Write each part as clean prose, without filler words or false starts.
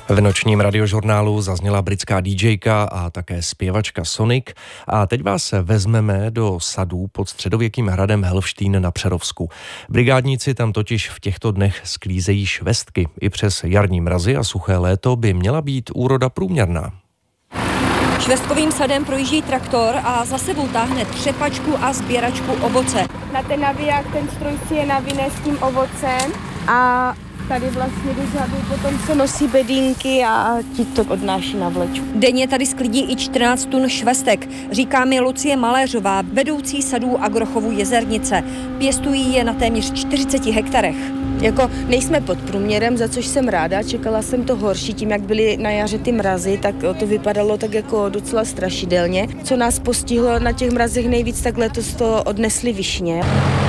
V nočním radiožurnálu zazněla britská DJka a také zpěvačka Sonic a teď vás vezmeme do sadů pod středověkým hradem Helštín na Přerovsku. Brigádníci tam totiž v těchto dnech sklízejí švestky. I přes jarní mrazy a suché léto by měla být úroda průměrná. Švestkovým sadem projíždí traktor a za sebou táhne třepačku a sběračku ovoce. Na ten naviják ten stroj si je navine s tím ovocem a tady vlastně dozadu potom se nosí bedínky a ti to odnáší na vlečku. Denně tady sklidí i 14 tun švestek, říká mi Lucie Maléřová, vedoucí sadů Agrochovu Jezernice. Pěstují je na téměř 40 hektarech. Jako nejsme pod průměrem, za což jsem ráda, čekala jsem to horší, tím jak byly na jaře ty mrazy, tak to vypadalo tak jako docela strašidelně. Co nás postihlo na těch mrazech nejvíc, tak letos to odnesli višně.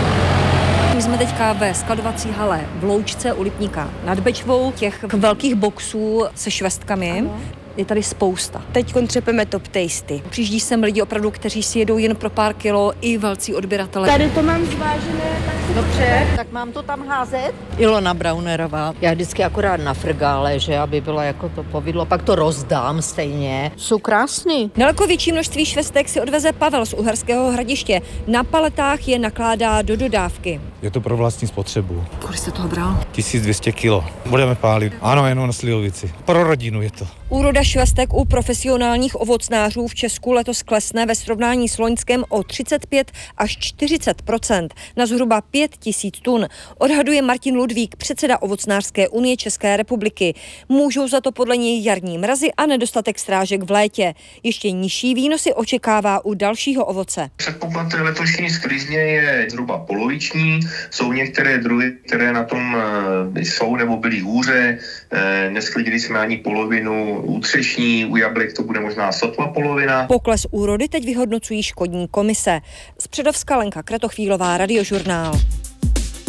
My jsme teďka ve skladovací hale v Loučce u Lipníka nad Bečvou, těch velkých boxů se švestkami. Ano. Je tady spousta. Teď třepeme top tasty. Přijíždí sem lidi opravdu, kteří si jedou jen pro pár kilo, i velcí odběratele. Tady to mám zvážené, tak si dobře, tak mám to tam házet? Ilona Braunerová. Já vždycky akorát na frgále, že aby bylo jako to povidlo, pak to rozdám stejně. Jsou krásný. Daleko větší množství švestek si odveze Pavel z Uherského Hradiště. Na paletách je nakládá do dodávky. Je to pro vlastní spotřebu. Kolik jste toho bral? 1200 kilo. Budeme pálit. Ano, jenom na slivovici. Pro rodinu je to. Úroda švestek u profesionálních ovocnářů v Česku letos klesne ve srovnání s loňskem o 35 až 40%, na zhruba 5 000 tun. Odhaduje Martin Ludvík, předseda Ovocnářské unie České republiky. Můžou za to podle něj jarní mrazy a nedostatek strážek v létě. Ještě nižší výnosy očekává u dalšího ovoce. Předpoklad letošní sklizně je zhruba poloviční. Jsou některé druhy, které na tom jsou nebo byly hůře. Nesklidili jsme ani polovinu u třešní, u jablek to bude možná sotva polovina. Pokles úrody teď vyhodnocují škodní komise. Z Předovska Lenka Kratochvílová, Radiožurnál.